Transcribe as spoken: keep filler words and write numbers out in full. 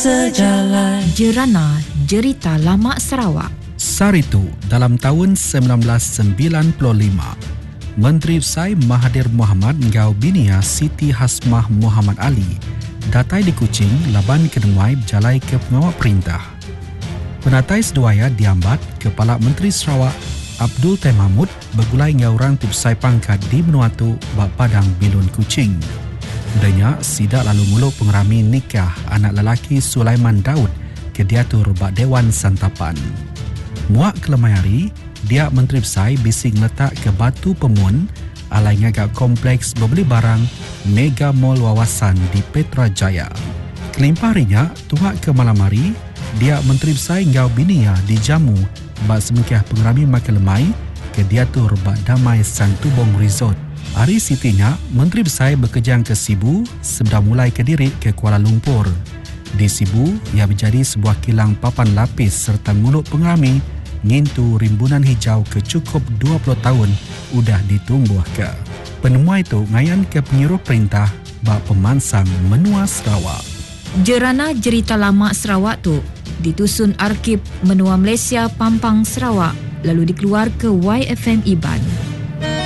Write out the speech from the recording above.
sejalan. Jerana Jerita Lama Sarawak. Saritu, dalam tahun sembilan belas sembilan puluh lima, Menteri Besar Mahathir Mohamad ngau binia Siti Hasmah Muhammad Ali datai di Kuching laban kedengai berjalai ke pengawal perintah. Penatai seduaya diambat Kepala Menteri Sarawak Abdul Tay Mahmud bergulai ngau orang tibsai pangkat di benua tu bak Padang Bilun Kuching. Udahnya sidak lalu muluk pengerami nikah anak lelaki Sulaiman Daud ke diatur bak Dewan Santapan. Muak kelemai dia Menteri Besar bising letak ke Batu Pemun alai ngagak kompleks berbeli barang Mega Mall Wawasan di Petrajaya. Kelimpah harinya, tuak ke malam hari, dia Menteri Besar ngau binia di Jamu bak semengkah pengerami makan lemai ke diatur bak Damai Santubong Resort. Hari sitinya, Menteri Besar bekerjang ke Sibu sebelum mulai ke Dirit ke Kuala Lumpur. Di Sibu, ia menjadi sebuah kilang papan lapis serta nguluk pengerami ngintu rimbunan hijau ke cukup dua puluh tahun udah ditumbuh ke. Penemu itu ngayan ke penyuruh perintah bak pemansang menua Sarawak. Jerana Jerita Lama Sarawak tu ditusun Arkib Menua Malaysia Pampang Sarawak lalu dikeluar ke Y F M Iban.